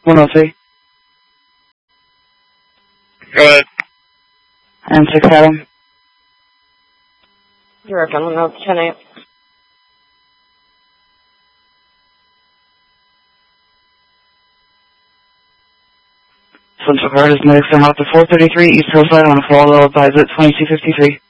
103. Go ahead. And 6 Adam. You're okay, I'm 10-8. Central Card is next. I'm up to 433 East Hillside on a follow, advise at 2253.